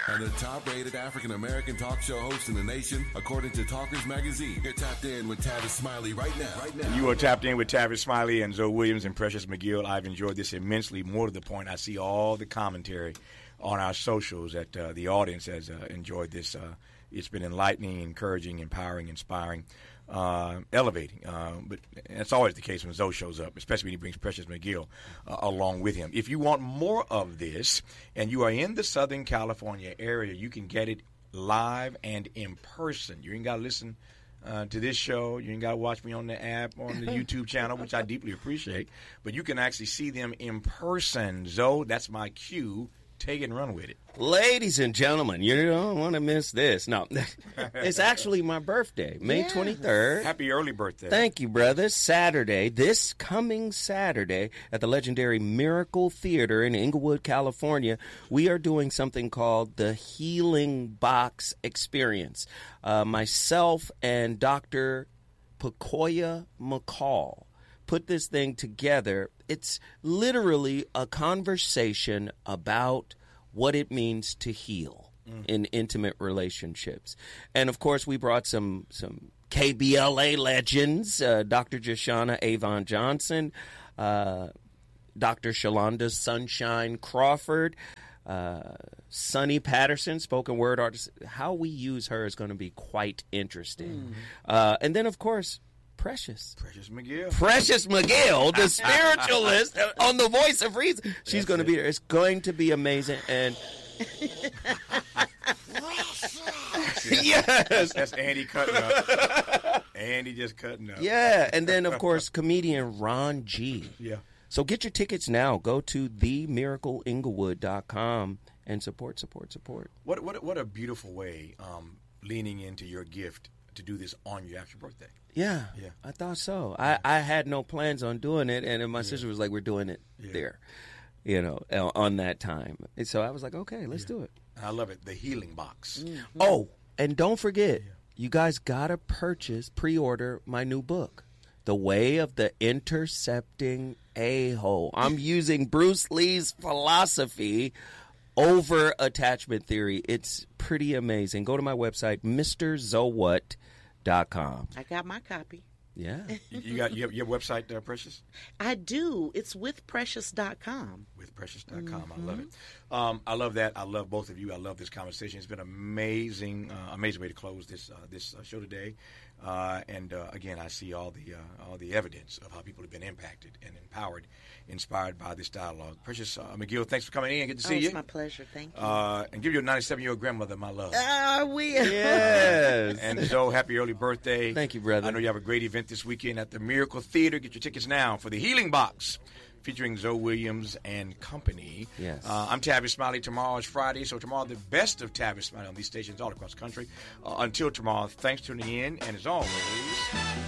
and the top-rated African-American talk show host in the nation, according to Talkers Magazine. You're tapped in with Tavis Smiley right now. You are tapped in with Tavis Smiley and Zoe Williams and Precious McGill. I've enjoyed this immensely. More to the point, I see all the commentary on our socials that the audience has enjoyed this. It's been enlightening, encouraging, empowering, inspiring, elevating. But that's always the case when Zoe shows up, especially when he brings Precious McGill along with him. If you want more of this and you are in the Southern California area, you can get it live and in person. You ain't got to listen to this show. You ain't got to watch me on the app, on the YouTube channel, which I deeply appreciate. But you can actually see them in person. Zoe, that's my cue. Take it and run with it. Ladies and gentlemen, you don't want to miss this. No, it's actually my birthday, May 23rd. Happy early birthday. Thank you, brother. Saturday, this coming Saturday at the legendary Miracle Theater in Inglewood, California, we are doing something called the Healing Box Experience. Myself and Dr. Pacoya McCall put this thing together. It's literally a conversation about what it means to heal in intimate relationships. And, of course, we brought some KBLA legends, Dr. Joshana Avon Johnson, Dr. Shalonda Sunshine Crawford, Sonny Patterson, spoken word artist. How we use her is going to be quite interesting. And then, of course, Precious McGill, the spiritualist on the Voice of Reason. She's going to be there. It's going to be amazing. And yes, that's Andy cutting up. Andy just cutting up. Yeah, and then of course comedian Ron G. Yeah. So get your tickets now. Go to themiracleinglewood.com and support. What a beautiful way, leaning into your gift to do this on your actual birthday. Yeah, I thought so. I had no plans on doing it, and my sister was like, we're doing it there, on that time. And so I was like, okay, let's do it. I love it. The Healing Box. Mm-hmm. Oh, and don't forget, you guys got to pre-order my new book, The Way of the Intercepting A-Hole. I'm using Bruce Lee's philosophy over attachment theory. It's pretty amazing. Go to my website, MrZowat.com. I got my copy. Yeah. You have your website, Precious? I do. It's withprecious.com. Withprecious.com. I love it. I love that. I love both of you. I love this conversation. It's been amazing way to close this show today. And again, I see all the evidence of how people have been impacted and empowered, inspired by this dialogue. Precious McGill, thanks for coming in. Good to see you. It's my pleasure. Thank you. And give your 97-year-old grandmother my love. I will. Yes. And Zoe, happy early birthday. Thank you, brother. I know you have a great event this weekend at the Miracle Theater. Get your tickets now for the Healing Box, featuring Zoe Williams and company. Yes. I'm Tavis Smiley. Tomorrow is Friday, so tomorrow the best of Tavis Smiley on these stations all across the country. Until tomorrow, thanks for tuning in, and as always...